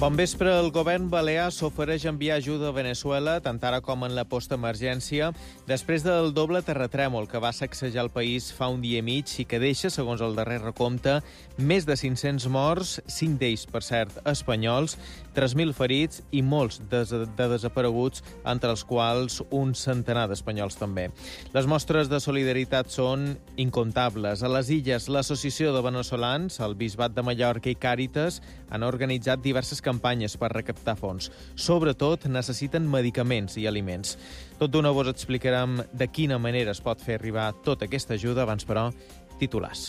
Bon vespre. El govern balear s'ofereix enviar ajuda a Veneçuela, tant ara com en la postemergència, després del doble terratrèmol que va sacsejar el país fa un dia i mig i que deixa, segons el darrer recompte, més de 500 morts, 5 d'ells, per cert, espanyols, 3.000 ferits i molts de desapareguts, entre els quals un centenar d'espanyols també. Les mostres de solidaritat són incontables. A les illes, l'Associació de Veneçolans, el Bisbat de Mallorca i Càritas han organitzat diverses campanyes per recaptar fons. Sobretot, necessiten medicaments i aliments. Tot d'una vos explicarem de quina manera es pot fer arribar tota aquesta ajuda. Abans, però, titulars.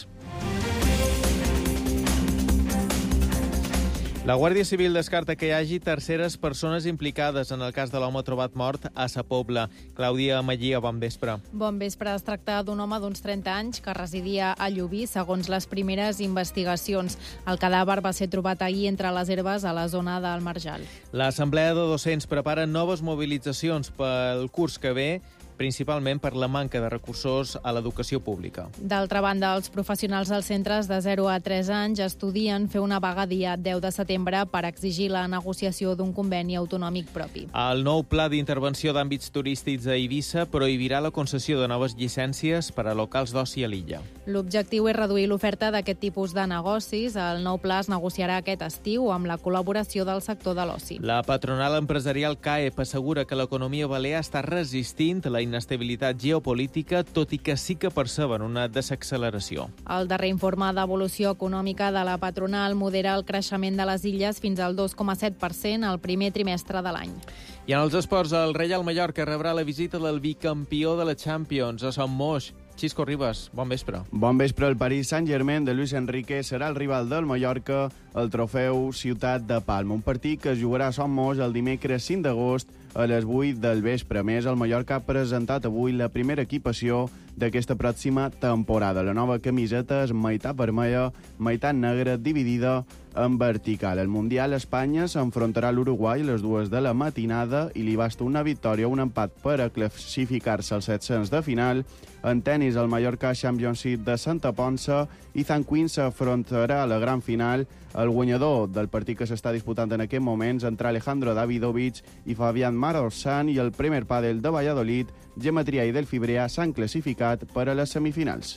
La Guàrdia Civil descarta que hi hagi terceres persones implicades en el cas de l'home trobat mort a Sa Pobla. Clàudia Ametlla, bon vespre. Bon vespre. Es tracta d'un home d'uns 30 anys que residia a Llubí, segons les primeres investigacions. El cadàver va ser trobat ahir entre les herbes a la zona del Marjal. L'Assemblea de Docents prepara noves mobilitzacions pel curs que ve, principalment per la manca de recursos a l'educació pública. D'altra banda, els professionals dels centres de 0 a 3 anys estudien fer una vaga dia 10 de setembre per exigir la negociació d'un conveni autonòmic propi. El nou pla d'intervenció d'àmbits turístics a Eivissa prohibirà la concessió de noves llicències per a locals d'oci a l'illa. L'objectiu és reduir l'oferta d'aquest tipus de negocis. El nou pla es negociarà aquest estiu amb la col·laboració del sector de l'oci. La patronal empresarial CAEP assegura que l'economia balear està resistint la inestabilitat geopolítica, tot i que sí que perceben una desacceleració. El darrer informe d'evolució econòmica de la patronal modera el creixement de les illes fins al 2,7% al primer trimestre de l'any. I en els esports, el Reial Mallorca rebrà la visita del bicampió de la Champions a Son Moix. Xisco Ribas, bon vespre. Bon vespre. El Paris Saint-Germain de Luis Enrique serà el rival del Mallorca al trofeu Ciutat de Palma, un partit que es jugarà a Son Moix el dimecres 5 d'agost a les 8 del vespre. A més, el Mallorca ha presentat avui la primera equipació d'aquesta pròxima temporada. La nova camiseta és meitat vermella, meitat negra, dividida en vertical. El Mundial Espanya s'enfrontarà a l'Uruguai a les 2 de la matinada i li basta una victòria o un empat per a classificar-se als 700 de final. En tenis, el Mallorca Championship de Santa Ponça, Ethan Quinn s'afrontarà a la gran final. El guanyador del partit que s'està disputant en aquest moments entre Alejandro Davidovich i Fabián Marozsan, i el primer pàdel de Valladolid, Gemma Trià i Delfi Brea, s'han classificat per a les semifinals.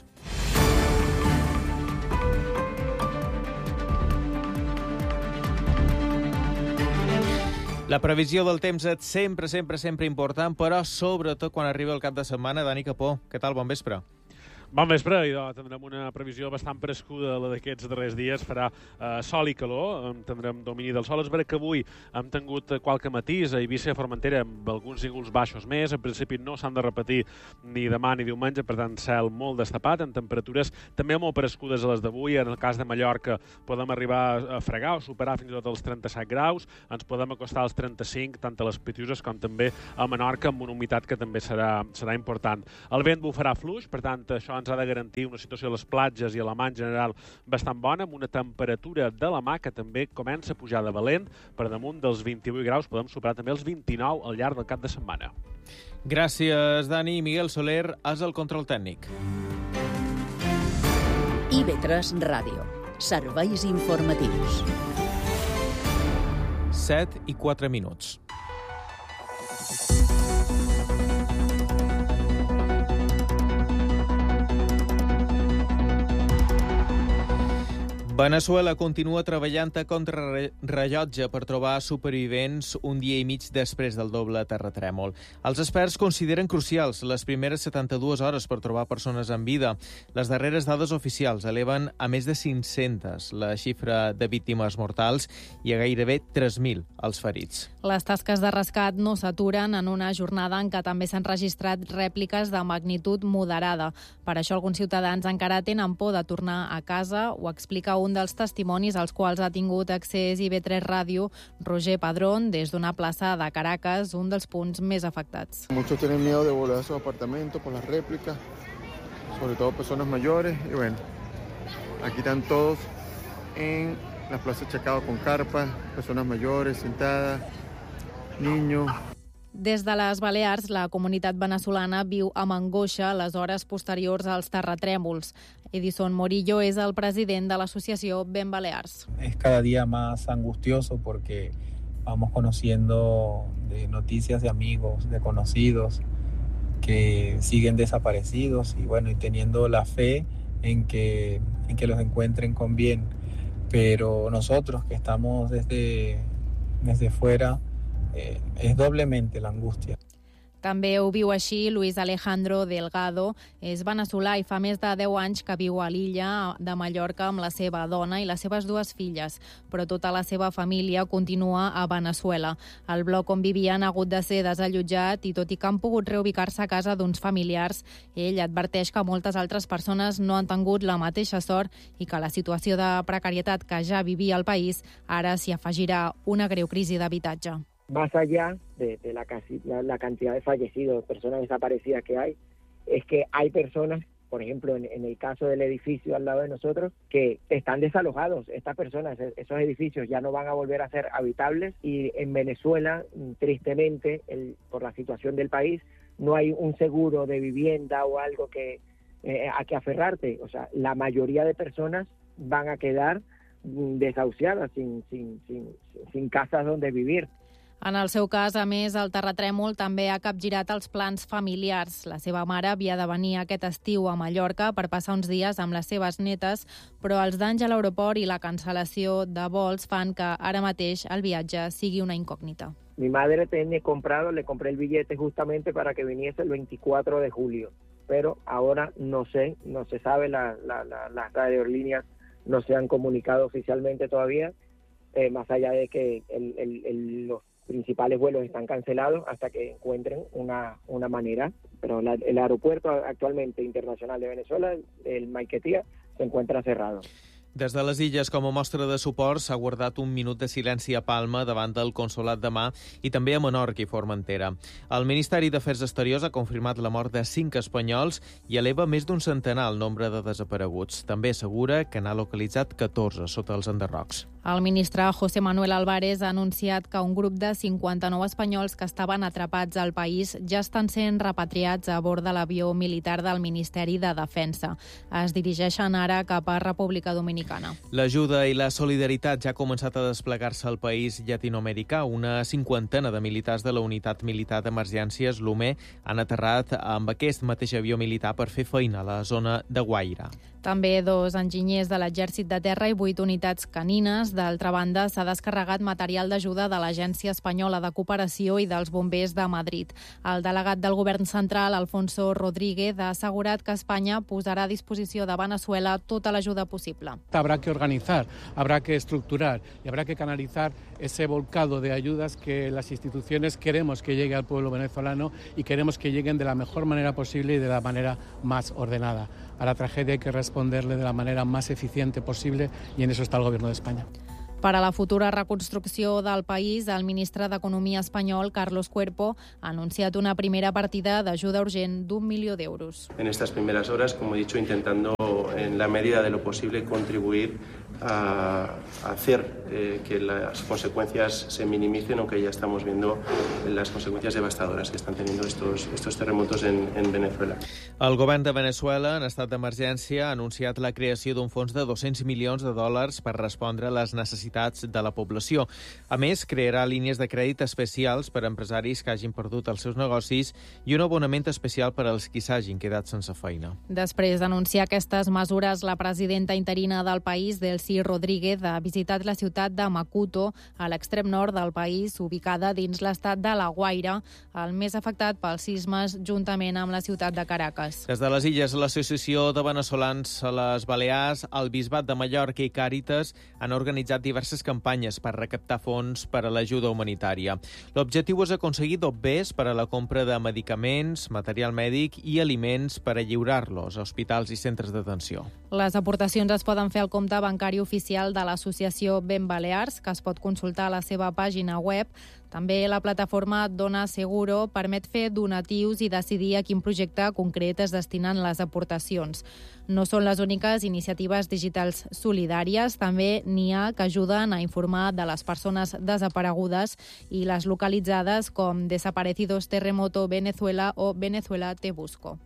La previsió del temps és sempre important, però sobretot quan arriba el cap de setmana. Dani Capó, què tal? Bon vespre. Bon vespre, i tindrem una previsió bastant prescuda, la d'aquests darrers dies. Farà sol i calor, tindrem domini del sol. És vera que avui hem tingut qualque matís a Eivissa i a Formentera amb alguns ígols baixos més. En principi no s'han de repetir ni demà ni diumenge, per tant, cel molt destapat, amb temperatures també molt prescudes a les d'avui. En el cas de Mallorca podem arribar a fregar o superar fins i tot els 37 graus. Ens podem acostar als 35, tant a les Pitiuses com també a Menorca, amb una humitat que també serà important. El vent bufarà fluix, per tant, això ens ha de garantir una situació a les platges i a la mar en general bastant bona, amb una temperatura de la mar que també comença a pujar de valent. Per damunt dels 28 graus podem superar també els 29 al llarg del cap de setmana. Gràcies, Dani. Miguel Soler és el control tècnic. IB3 Ràdio. Serveis informatius. 7:04. Veneçuela continua treballant a contrarrellotge per trobar supervivents un dia i mig després del doble terratrèmol. Els experts consideren crucials les primeres 72 hores per trobar persones en vida. Les darreres dades oficials eleven a més de 500 la xifra de víctimes mortals i a gairebé 3.000 els ferits. Les tasques de rescat no s'aturen en una jornada en què també s'han registrat rèpliques de magnitud moderada. Per això alguns ciutadans encara tenen por de tornar a casa. Ho explica un dels testimonis als quals ha tingut accés IB3 Ràdio, Roger Padrón, des d'una plaça de Caracas, un dels punts més afectats. Muchos tienen miedo de volver a sus apartamentos por las réplicas, sobre todo personas mayores. Y bueno, aquí están todos en la plaza Chacao con carpas, personas mayores sentadas, niños. Des de les Balears, la comunitat venezolana viu amb angoixa les hores posteriors als terratrèmols. Edison Morillo és el president de l'associació Ben Balears. Es cada día más angustioso porque vamos conociendo de noticias de amigos, de conocidos que siguen desaparecidos y teniendo la fe en que los encuentren con bien. Pero nosotros que estamos desde fuera, es doblemente la angustia. També ho viu així Luis Alejandro Delgado. És veneçolà i fa més de 10 anys que viu a l'illa de Mallorca amb la seva dona i les seves 2 filles, però tota la seva família continua a Veneçuela. El bloc on vivien ha hagut de ser desallotjat i tot i que han pogut reubicar-se a casa d'uns familiars, ell adverteix que moltes altres persones no han tingut la mateixa sort i que la situació de precarietat que ja vivia el país ara s'hi afegirà una greu crisi d'habitatge. Más allá de la cantidad de fallecidos, personas desaparecidas que hay, es que hay personas, por ejemplo, en el caso del edificio al lado de nosotros, que están desalojados. Estas personas, esos edificios ya no van a volver a ser habitables y en Venezuela, tristemente, por la situación del país, no hay un seguro de vivienda o algo a que aferrarte. O sea, la mayoría de personas van a quedar desahuciadas, sin casas donde vivir. En el seu cas, a més, el terratrèmol també ha capgirat els plans familiars. La seva mare havia de venir aquest estiu a Mallorca per passar uns dies amb les seves netes, però els danys a l'aeroport i la cancel·lació de vols fan que ara mateix el viatge sigui una incògnita. Mi madre le compré el billete justamente para que viniese el 24 de julio, pero ahora no se sabe, las aerolíneas no se han comunicado oficialmente todavía, más allá de que los principales vuelos están cancelados hasta que encuentren una manera, pero el aeropuerto actualmente internacional de Venezuela, el Maiquetía, se encuentra cerrado. Des de les illes, com a mostra de suport, s'ha guardat un minut de silenci a Palma davant del Consolat de Mar i també a Menorca i Formentera. El Ministeri d'Afers Exteriors ha confirmat la mort de 5 espanyols i eleva més d'un centenar el nombre de desapareguts. També assegura que n'ha localitzat 14 sota els enderrocs. El ministre José Manuel Álvarez ha anunciat que un grup de 59 espanyols que estaven atrapats al país ja estan sent repatriats a bord de l'avió militar del Ministeri de Defensa. Es dirigeixen ara cap a República Dominicana. L'ajuda i la solidaritat ja ha començat a desplegar-se al país llatinoamericà. Una 50ena de militars de la Unitat Militar d'Emergències, l'UME, han aterrat amb aquest mateix avió militar per fer feina a la zona de Guaira. També 2 enginyers de l'Exèrcit de Terra i 8 unitats canines. D'altra banda, s'ha descarregat material d'ajuda de l'Agència Espanyola de Cooperació i dels Bombers de Madrid. El delegat del Govern Central, Alfonso Rodríguez, ha assegurat que Espanya posarà a disposició de Veneçuela tota l'ajuda possible. Habrá que organizar, habrá que estructurar y habrá que canalizar ese volcado de ayudas que las instituciones queremos que llegue al pueblo venezolano y queremos que lleguen de la mejor manera posible y de la manera más ordenada. A la tragedia hay que responderle de la manera más eficiente posible y en eso está el Gobierno de España. Per a la futura reconstrucció del país, el ministre d'Economia espanyol, Carlos Cuerpo, ha anunciat una primera partida d'ajuda urgent d'1 milió d'euros. En estas primeras horas, como he dicho, intentando en la medida de lo posible contribuir a hacer que las consecuencias se minimicen, aunque ya estamos viendo las consecuencias devastadoras que están teniendo estos terremotos en Venezuela. El govern de Veneçuela, en estat d'emergència, ha anunciat la creació d'un fons de $200 milions per respondre a les necessitats de la població. A més, crearà línies de crèdit especials per a empresaris que hagin perdut els seus negocis i un abonament especial per als qui s'hagin quedat sense feina. Després d'anunciar aquestes mesures, la presidenta interina del país, Delcy Rodríguez, ha visitat la ciutat de Macuto, a l'extrem nord del país, ubicada dins l'estat de La Guaira, el més afectat pels sismes, juntament amb la ciutat de Caracas. Des de les illes, l'Associació de Venezolans a les Balears, el Bisbat de Mallorca i Càritas han organitzat diverses campanyes per recaptar fons per a l'ajuda humanitària. L'objectiu és aconseguir dobbers per a la compra de medicaments, material mèdic i aliments per a lliurar-los a hospitals i centres d'atenció. Les aportacions es poden fer al compte bancari calendari oficial de l'associació Ben Balears, que es pot consultar a la seva pàgina web. També la plataforma Dona Seguro permet fer donatius i decidir a quin projecte concret es destinen les aportacions. No són les úniques iniciatives digitals solidàries, també n'hi ha que ajuden a informar de les persones desaparegudes i les localitzades com Desaparecidos Terremoto Venezuela o Venezuela Te Busco.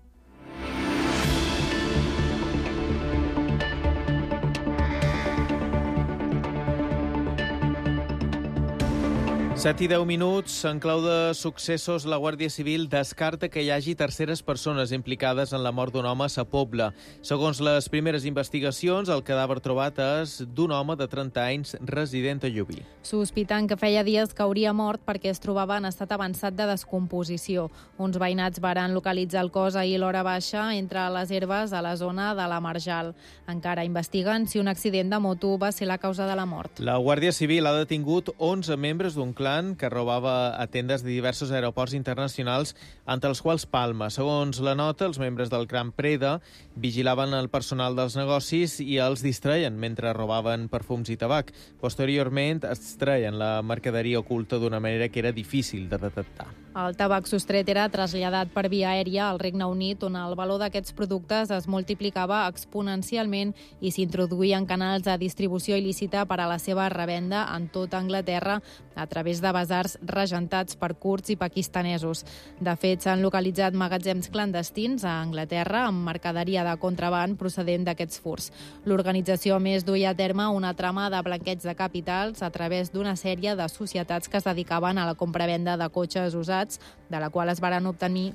7 i 10 minuts. En clau de successos, la Guàrdia Civil descarta que hi hagi terceres persones implicades en la mort d'un home a Sa Pobla. Segons les primeres investigacions, el cadàver trobat és d'un home de 30 anys resident a Llubí. Sospiten que feia dies que hauria mort perquè es trobava en estat avançat de descomposició. Uns veïnats varen localitzar el cos ahir a l'hora baixa entre les herbes a la zona de la Marjal. Encara investiguen si un accident de moto va ser la causa de la mort. La Guàrdia Civil ha detingut 11 membres d'un clan que robava a tendes de diversos aeroports internacionals, entre els quals Palma. Segons la nota, els membres del clan Preda vigilaven el personal dels negocis i els distreien mentre robaven perfums i tabac. Posteriorment, extreien la mercaderia oculta d'una manera que era difícil de detectar. El tabac sostret era traslladat per via aèria al Regne Unit, on el valor d'aquests productes es multiplicava exponencialment i s'introduïen canals de distribució il·lícita per a la seva revenda en tota Anglaterra a través de basars regentats per kurds i pakistanesos. De fet, s'han localitzat magatzems clandestins a Anglaterra amb mercaderia de contraban procedent d'aquests furts. L'organització, a més, duia a terme una trama de blanqueig de capitals a través d'una sèrie de societats que es dedicaven a la compra-venda de cotxes usats, de la qual es varen obtenir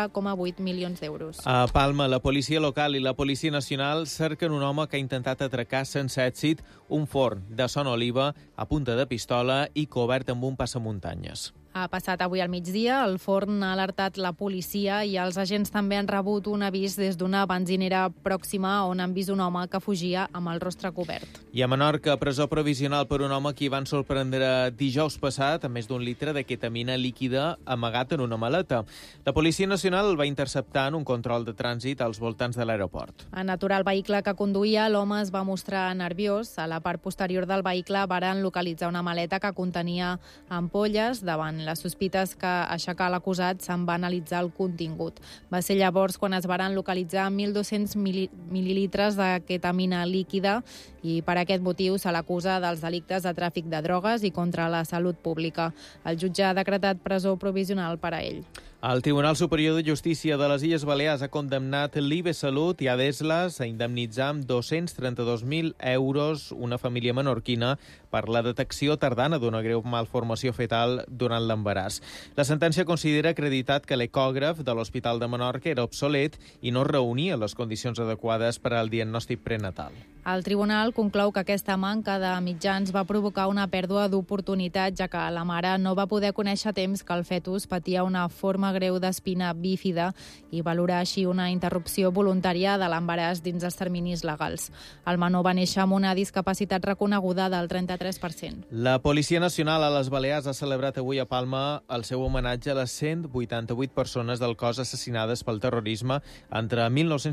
4,8 milions d'euros. A Palma, la policia local i la Policia Nacional cerquen un home que ha intentat atracar sense èxit un forn de Son Oliva a punta de pistola i cobert amb un passamuntanyes. Ha passat avui al migdia, el forn ha alertat la policia i els agents també han rebut un avís des d'una benzinera pròxima on han vist un home que fugia amb el rostre cobert. I a Menorca, presó provisional per un home que van sorprendre dijous passat amb més d'un litre de ketamina líquida amagat en una maleta. La Policia Nacional el va interceptar en un control de trànsit als voltants de l'aeroport. En aturar el vehicle que conduïa, l'home es va mostrar nerviós. A la part posterior del vehicle varen localitzar una maleta que contenia ampolles. Davant les sospites que aixecà l'acusat, se'n va analitzar el contingut. Va ser llavors quan es varen localitzar 1.200 mil·lilitres de ketamina líquida i per aquest motiu se l'acusa dels delictes de tràfic de drogues i contra la salut pública. El jutge ha decretat presó provisional per a ell. El Tribunal Superior de Justícia de les Illes Balears ha condemnat l'IBE Salut i Adeslas a indemnitzar amb 232.000 euros una família menorquina per la detecció tardana d'una greu malformació fetal durant l'embaràs. La sentència considera acreditat que l'ecògraf de l'Hospital de Menorca era obsolet i no reunia les condicions adequades per al diagnòstic prenatal. El tribunal conclou que aquesta manca de mitjans va provocar una pèrdua d'oportunitat, ja que la mare no va poder conèixer a temps que el fetus patia una forma greu d'espina bífida i valorar així una interrupció voluntària de l'embaràs dins els terminis legals. El menor va néixer amb una discapacitat reconeguda del 33%. La Policia Nacional a les Balears ha celebrat avui a Palma el seu homenatge a les 188 persones del cos assassinades pel terrorisme entre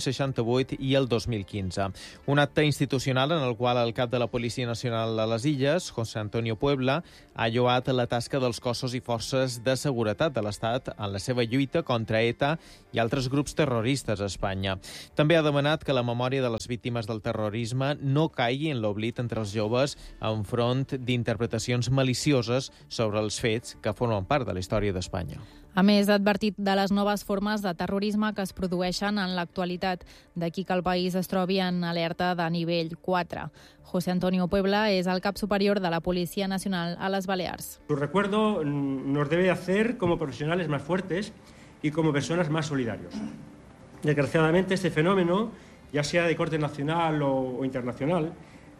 1968 i el 2015. Un acte institucional en el qual el cap de la Policia Nacional a les Illes, José Antonio Puebla, ha lloat la tasca dels cossos i forces de seguretat de l'Estat en la seva lluita contra ETA i altres grups terroristes a Espanya. També ha demanat que la memòria de les víctimes del terrorisme no caigui en l'oblit entre els joves enfront d'interpretacions malicioses sobre els fets que formen part de la història d'Espanya. A més, ha advertit de les noves formes de terrorisme que es produeixen en l'actualitat, d'aquí que el país es trobi en alerta de nivell 4. José Antonio Puebla és el cap superior de la Policia Nacional a les Balears. Su recuerdo nos debe hacer como profesionales más fuertes y como personas más solidarios. Desgraciadamente, este fenómeno, ya sea de corte nacional o internacional,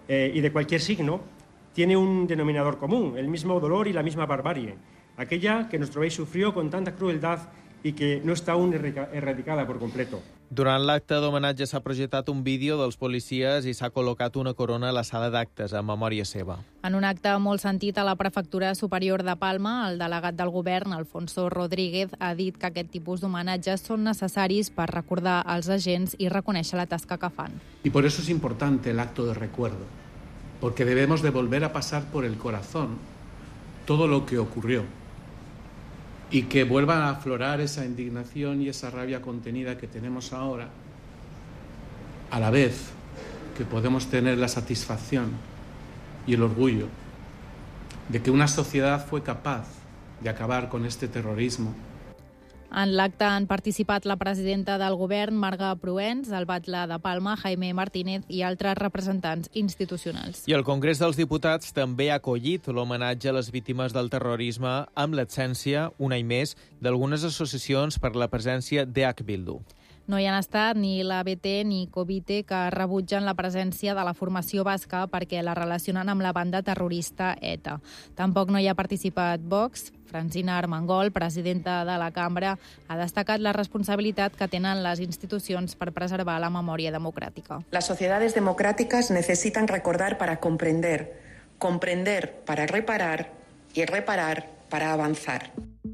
y de cualquier signo, tiene un denominador común, el mismo dolor y la misma barbarie, aquella que nuestro país sufrió con tanta crueldad i que no està aún erradicada por completo. Durant l'acte d'homenatge s'ha projectat un vídeo dels policies i s'ha col·locat una corona a la sala d'actes en memòria seva. En un acte molt sentit a la Prefectura Superior de Palma, el delegat del govern, Alfonso Rodríguez, ha dit que aquest tipus d'homenatges són necessaris per recordar els agents i reconèixer la tasca que fan. Y por eso es importante el acto de recuerdo. porque debemos de volver a pasar por el corazón todo lo que ocurrió y que vuelva a aflorar esa indignación y esa rabia contenida que tenemos ahora, a la vez que podemos tener la satisfacción y el orgullo de que una sociedad fue capaz de acabar con este terrorismo. En l'acte han participat la presidenta del govern, Marga Proens, el batlle de Palma, Jaime Martínez, i altres representants institucionals. I el Congrés dels Diputats també ha acollit l'homenatge a les víctimes del terrorisme amb l'absència, un any més, d'algunes associacions per la presència d'EH Bildu. No hi han estat ni la BT ni Covite, que rebutgen la presència de la formació basca perquè la relacionen amb la banda terrorista ETA. Tampoc no hi ha participat Vox. Francina Armengol, presidenta de la cambra, ha destacat la responsabilitat que tenen les institucions per preservar la memòria democràtica. Las sociedades democráticas necesitan recordar para comprender, comprender para reparar y reparar para avanzar.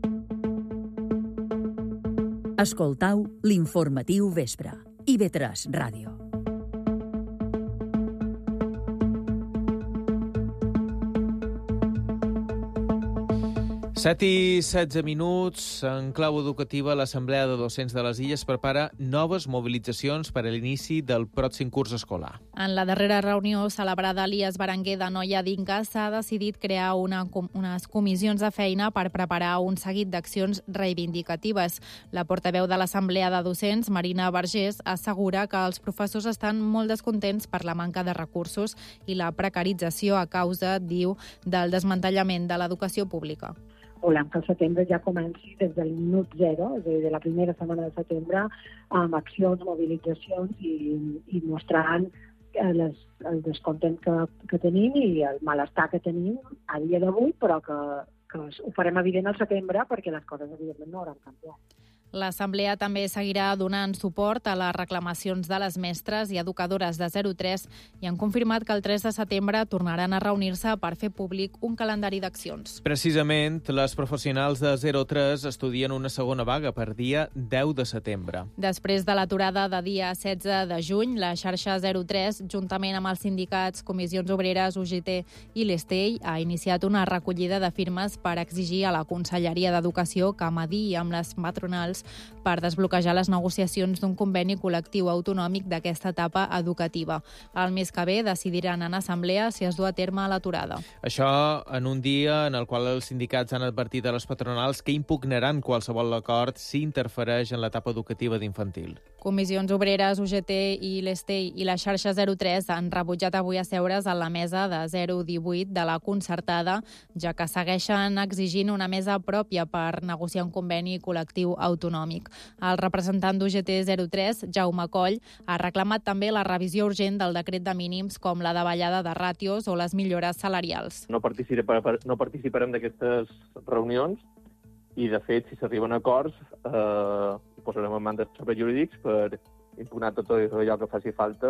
Escoltau l'informatiu vespre. IB3 Ràdio. Set i 16 minuts. En clau educativa, l'Assemblea de Docents de les Illes prepara noves mobilitzacions per a l'inici del pròxim curs escolar. En la darrera reunió celebrada a l'IES Berenguer de Noia d'Inca s'ha decidit crear unes comissions de feina per preparar un seguit d'accions reivindicatives. La portaveu de l'Assemblea de Docents, Marina Vergés, assegura que els professors estan molt descontents per la manca de recursos i la precarització a causa, diu, del desmantellament de l'educació pública. Volem que el setembre ja comenci des del minut zero, de la primera setmana de setembre, amb accions, mobilitzacions i mostrant el descontent que tenim i el malestar que tenim a dia d'avui, però que ho farem evident al setembre perquè les coses evidentment no hauran canviat. L'Assemblea també seguirà donant suport a les reclamacions de les mestres i educadores de 0-3 i han confirmat que el 3 de setembre tornaran a reunir-se per fer públic un calendari d'accions. Precisament, les professionals de 0-3 estudien una segona vaga per dia 10 de setembre. Després de l'aturada de dia 16 de juny, la xarxa 0-3, juntament amb els sindicats, comissions obreres, UGT i l'Estell, ha iniciat una recollida de firmes per exigir a la Conselleria d'Educació que mediï amb les patronals per desbloquejar les negociacions d'un conveni col·lectiu autonòmic d'aquesta etapa educativa. El mes que ve decidiran en assemblea si es du a terme l'aturada. Això en un dia en el qual els sindicats han advertit a les patronals que impugnaran qualsevol acord si interfereix en l'etapa educativa d'infantil. Comissions Obreres, UGT i l'Estell i la xarxa 03 han rebutjat avui asseure's a la mesa de 018 de la concertada, ja que segueixen exigint una mesa pròpia per negociar un conveni col·lectiu autonòmic. El representant d'UGT 03, Jaume Coll, ha reclamat també la revisió urgent del decret de mínims com la davallada de ràtios o les millores salarials. No participarem d'aquestes reunions i, de fet, si s'arriben a acords, posarem en mans dels serveis jurídics per impugnar tot allò que faci falta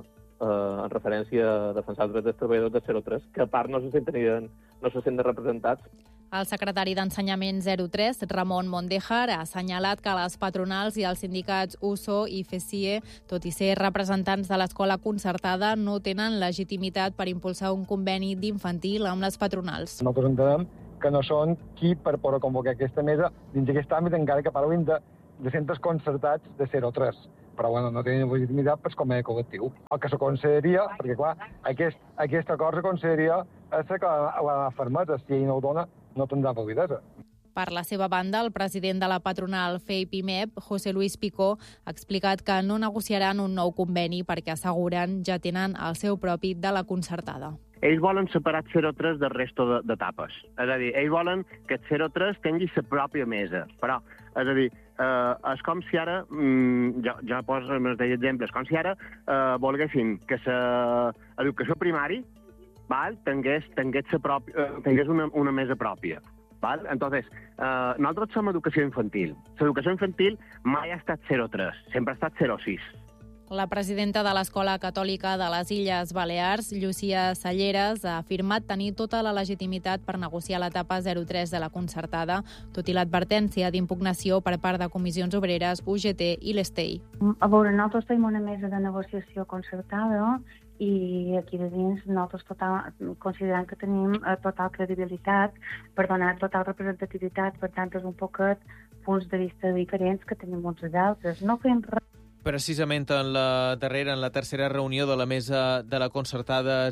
en referència a defensar els drets dels treballadors de 0-3, que a part no se senten representats. El secretari d'Ensenyament 03, Ramon Mondejar, ha assenyalat que les patronals i els sindicats USO i FECIE, tot i ser representants de l'escola concertada, no tenen legitimitat per impulsar un conveni d'infantil amb les patronals. Nosaltres entenem que no són qui per poder convocar aquesta mesa dins d'aquest àmbit, encara que parlin de centres concertats de 0-3. Però bueno, no tenen legitimitat per com a col·lectiu. El que s'aconsellaria, perquè clar, aquest acord s'aconsellaria que la fermesa, si ell no ho dona, no tindrà validesa. Per la seva banda, el president de la patronal FEIPIMEP, José Luis Picó, ha explicat que no negociaran un nou conveni perquè asseguren ja tenen el seu propi de la concertada. Ells volen separar 0-3 del resto d'etapes. És a dir, ells volen que el 0-3 tingui la pròpia mesa. Però, és a dir, és com si ara, ja poso els exemples, com si ara volguessin que l'educació primària tingués una mesa pròpia. Entonces, nosaltres som educació infantil. L'educació infantil mai ha estat 0-3, sempre ha estat 0-6. La presidenta de l'Escola Catòlica de les Illes Balears, Llucia Salleres, ha afirmat tenir tota la legitimitat per negociar l'etapa 03 de la concertada, tot i l'advertència d'impugnació per part de comissions obreres, UGT i l'Estell. A veure, nosaltres tenim una mesa de negociació concertada i aquí de dins nosaltres considerem que tenim total credibilitat per donar total representativitat, per tant és un poquet punts de vista diferents que tenim uns i d'altres. No fem res. Precisament en la tercera reunió de la mesa de la concertada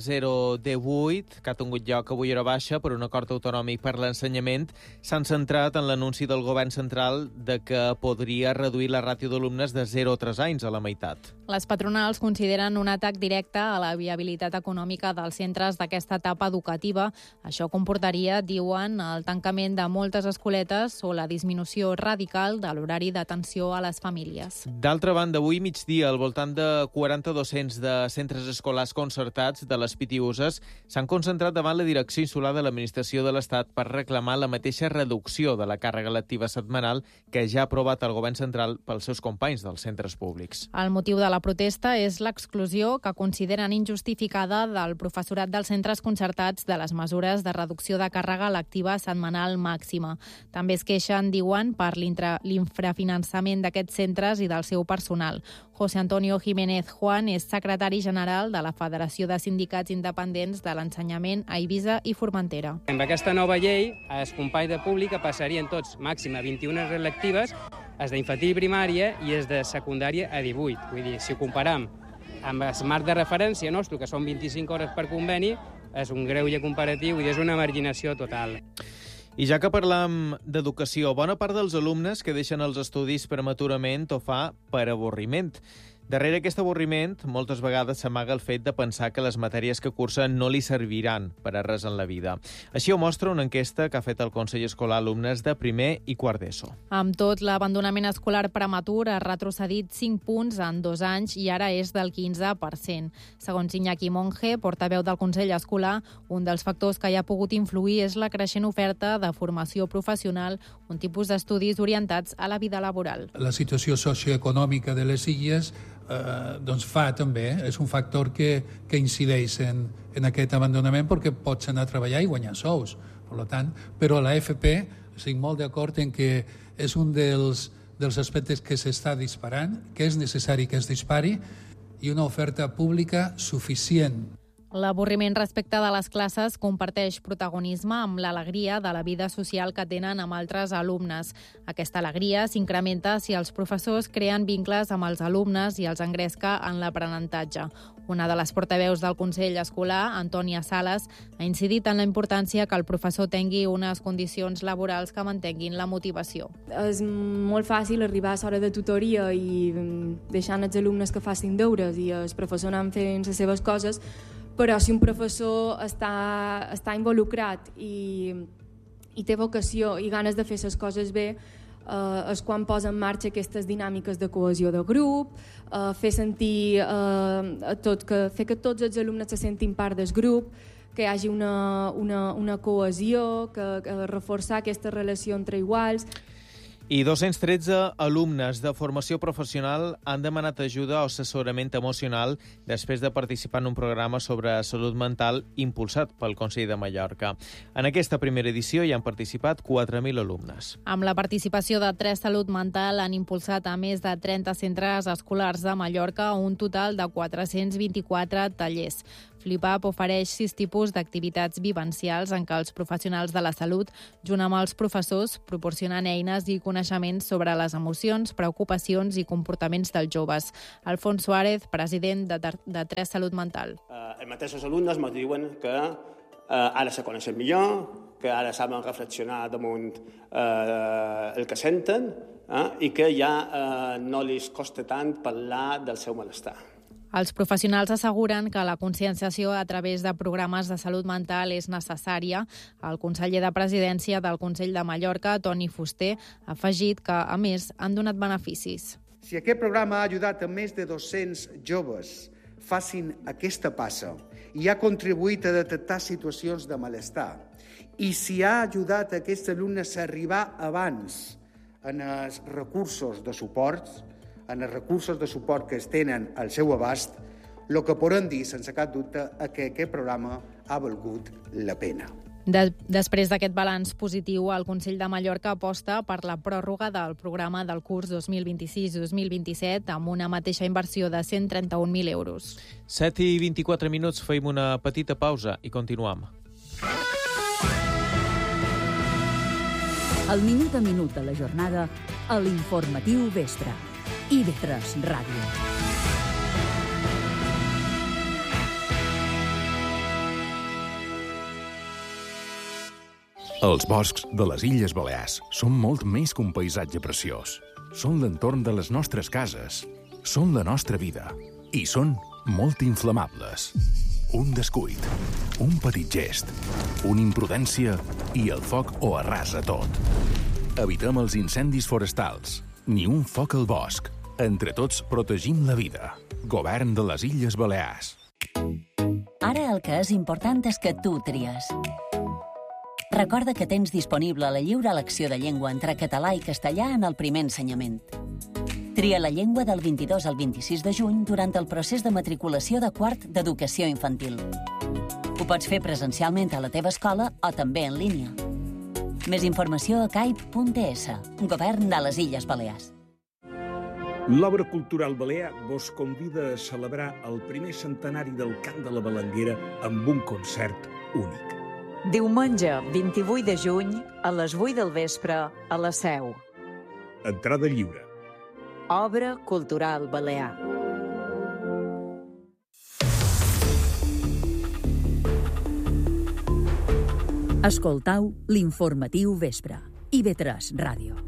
018, que ha tingut lloc avui a hora baixa per un acord autonòmic per l'ensenyament, s'han centrat en l'anunci del govern central de que podria reduir la ràtio d'alumnes de 0 a 3 anys a la meitat. Les patronals consideren un atac directe a la viabilitat econòmica dels centres d'aquesta etapa educativa. Això comportaria, diuen, el tancament de moltes escoletes o la disminució radical de l'horari d'atenció a les famílies. D'altra banda, avui migdia, al voltant de 40 docents de centres escolars concertats de les Pitiüses s'han concentrat davant la direcció insular de l'Administració de l'Estat per reclamar la mateixa reducció de la càrrega lectiva setmanal que ja ha aprovat el govern central pels seus companys dels centres públics. El motiu de la protesta és l'exclusió que consideren injustificada del professorat dels centres concertats de les mesures de reducció de càrrega lectiva setmanal màxima. També es queixen, diuen, per l'infrafinançament d'aquests centres i del seu personal. José Antonio Jiménez Juan és secretari general de la Federació de Sindicats Independents de l'Ensenyament a Eivissa i Formentera. Amb aquesta nova llei, els companys de pública passarien tots màxim a 21 hores lectives, els d'infantil i primària i els de secundària a 18. Vull dir, si ho comparam amb el marc de referència nostre, que són 25 hores per conveni, és un greuge comparatiu i és una marginació total. I ja que parlam d'educació, bona part dels alumnes que deixen els estudis prematurament ho fa per avorriment. Darrere aquest avorriment, moltes vegades s'amaga el fet de pensar que les matèries que cursen no li serviran per a res en la vida. Així ho mostra una enquesta que ha fet el Consell Escolar a alumnes de primer i quart d'ESO. Amb tot, l'abandonament escolar prematur ha retrocedit 5 punts en 2 anys i ara és del 15%. Segons Iñaki Monge, portaveu del Consell Escolar, un dels factors que hi ha pogut influir és la creixent oferta de formació professional, un tipus d'estudis orientats a la vida laboral. La situació socioeconòmica de les illes doncs fa també, és un factor que incideix en aquest abandonament perquè pots anar a treballar i guanyar sous. Per tant, però la FP, estic molt d'acord en que és un dels aspectes que s'està disparant, que és necessari que es dispari, i una oferta pública suficient. L'avorriment respecte de les classes comparteix protagonisme amb l'alegria de la vida social que tenen amb altres alumnes. Aquesta alegria s'incrementa si els professors creen vincles amb els alumnes i els engresca en l'aprenentatge. Una de les portaveus del Consell Escolar, Antònia Sales, ha incidit en la importància que el professor tingui unes condicions laborals que mantenguin la motivació. És molt fàcil arribar a l'hora de tutoria i deixant els alumnes que facin deures i el professor anant fent les seves coses, però si un professor està involucrat i té vocació i ganes de fer les coses bé, és quan posa en marxa aquestes dinàmiques de cohesió de grup, fer que tots els alumnes se sentin part del grup, que hi hagi una cohesió, que reforçar aquesta relació entre iguals. I 213 alumnes de formació professional han demanat ajuda o assessorament emocional després de participar en un programa sobre salut mental impulsat pel Consell de Mallorca. En aquesta primera edició hi han participat 4.000 alumnes. Amb la participació de 3 Salut Mental han impulsat a més de 30 centres escolars de Mallorca un total de 424 tallers. Flipap ofereix 6 tipus d'activitats vivencials en què els professionals de la salut, junt amb els professors, proporcionen eines i coneixements sobre les emocions, preocupacions i comportaments dels joves. Alfons Suárez, president de 3 Salut Mental. Els mateixos alumnes ens diuen que ara se coneixen millor, que ara saben reflexionar damunt el que senten i que ja no els costa tant parlar del seu malestar. Els professionals asseguren que la conscienciació a través de programes de salut mental és necessària. El conseller de Presidència del Consell de Mallorca, Toni Fuster, ha afegit que, a més, han donat beneficis. Si aquest programa ha ajudat a més de 200 joves facin aquesta passa i ha contribuït a detectar situacions de malestar, i si ha ajudat a aquests alumnes a arribar abans en els recursos de suport, que es tenen al seu abast, el que podem dir, sense cap dubte, és que aquest programa ha valgut la pena. Després d'aquest balanç positiu, el Consell de Mallorca aposta per la pròrroga del programa del curs 2026-2027 amb una mateixa inversió de 131.000 euros. 7:24 minuts, feim una petita pausa i continuem. El minut a minut de la jornada a l'Informatiu Vespre. IB3 Ràdio. Els boscs de les Illes Balears són molt més que un paisatge preciós. Són l'entorn de les nostres cases, són la nostra vida i són molt inflamables. Un descuit, un petit gest, una imprudència i el foc ho arrasa tot. Evitem els incendis forestals, ni un foc al bosc. Entre tots protegim la vida. Govern de les Illes Balears. Ara el que és important és que tu tries. Recorda que tens disponible la lliure elecció de llengua entre català i castellà en el primer ensenyament. Tria la llengua del 22 al 26 de juny durant el procés de matriculació de quart d'educació infantil. Ho pots fer presencialment a la teva escola o també en línia. Més informació a caip.es, Govern de les Illes Balears. L'Obra Cultural Balear vos convida a celebrar el primer centenari del Cant de la Balanguera amb un concert únic. Diumenge 28 de juny a les 8 del vespre a la Seu. Entrada lliure. Obra Cultural Balear. Escoltau l'Informatiu Vespre. IB3 Ràdio.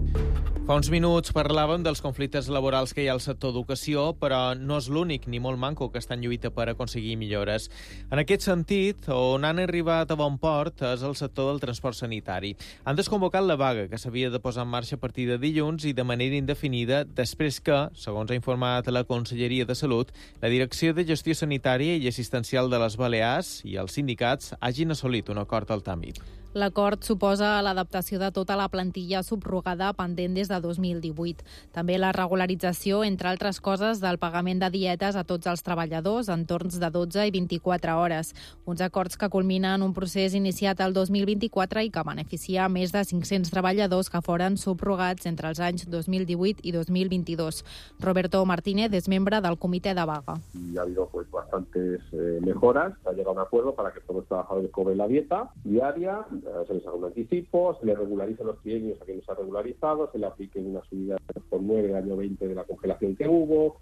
Fa uns minuts parlàvem dels conflictes laborals que hi ha al sector educació, però no és l'únic ni molt manco que està en lluita per aconseguir millores. En aquest sentit, on han arribat a bon port és el sector del transport sanitari. Han desconvocat la vaga que s'havia de posar en marxa a partir de dilluns i de manera indefinida després que, segons ha informat la Conselleria de Salut, la Direcció de Gestió Sanitària i Assistencial de les Balears i els sindicats hagin assolit un acord al tràmit. L'acord suposa l'adaptació de tota la plantilla subrogada pendent des de 2018. També la regularització, entre altres coses, del pagament de dietes a tots els treballadors en torns de 12 i 24 hores. Uns acords que culminen un procés iniciat el 2024 i que beneficia més de 500 treballadors que foren subrogats entre els anys 2018 y 2022. Roberto Martínez es membre del comitè de vaga. Y ha habido bastantes mejoras. Se ha llegado a un acuerdo para que todos los trabajadores cobren la dieta diaria. Se les haga un anticipo, se les regularicen los trienios a quien no se ha regularizado, se le apliquen una subida por 9 del año 20 de la congelación que hubo,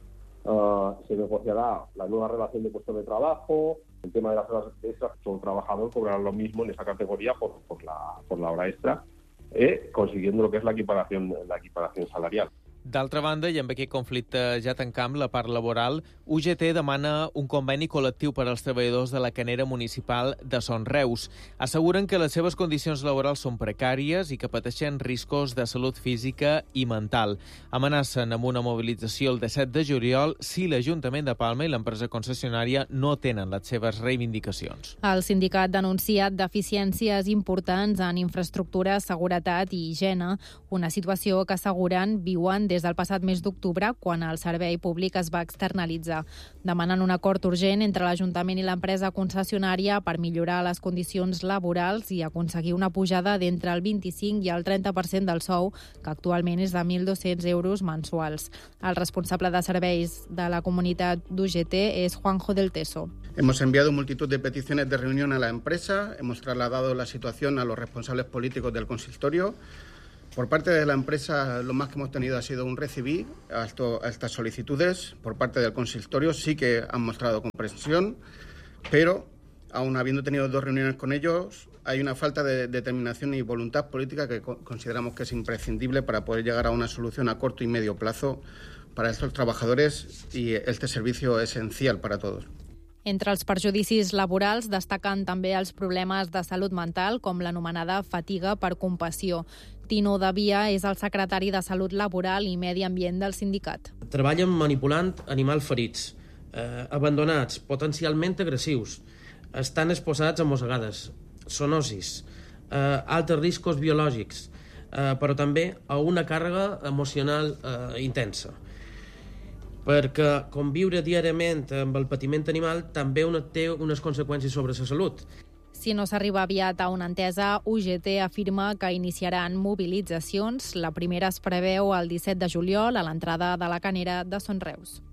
se negociará la nueva relación de puestos de trabajo, el tema de las horas extras, todo trabajador cobrará lo mismo en esa categoría por la hora extra, consiguiendo lo que es la equiparación salarial. D'altra banda, i amb aquest conflicte ja tancam la part laboral, UGT demana un conveni col·lectiu per als treballadors de la canera municipal de Son Reus. Asseguren que les seves condicions laborals són precàries i que pateixen riscos de salut física i mental. Amenacen amb una mobilització el 17 de juliol si l'Ajuntament de Palma i l'empresa concessionària no tenen les seves reivindicacions. El sindicat denuncia deficiències importants en infraestructures, seguretat i higiene, una situació que asseguren viuen des del passat mes d'octubre, quan el servei públic es va externalitzar. Demanen un acord urgent entre l'Ajuntament i l'empresa concessionària per millorar les condicions laborals i aconseguir una pujada d'entre el 25 i el 30% del sou, que actualment és de 1.200 euros mensuals. El responsable de serveis de la comunitat d'UGT és Juanjo del Teso. Hemos enviado multitud de peticiones de reunión a la empresa, hemos trasladado la situación a los responsables políticos del consistorio. Por parte de la empresa, lo más que hemos tenido ha sido un recibir a estas solicitudes. Por parte del consistorio sí que han mostrado comprensión, pero aun habiendo tenido 2 reuniones con ellos, hay una falta de determinación y voluntad política que consideramos que es imprescindible para poder llegar a una solución a corto y medio plazo para estos trabajadores, y este servicio es esencial para todos. Entre els perjudicis laborals destaquen també els problemes de salut mental, com l'anomenada fatiga per compassió. Tino Davia és el secretari de Salut Laboral i Medi Ambient del sindicat. Treballen manipulant animals ferits, abandonats, potencialment agressius, estan exposats a mossegades, zoonosis, altres riscos biològics, però també a una càrrega emocional intensa. Perquè conviure diàriament amb el patiment animal també té unes conseqüències sobre la salut. Si no s'arriba aviat a una entesa, UGT afirma que iniciaran mobilitzacions. La primera es preveu el 17 de juliol a l'entrada de la Canera de Son Reus.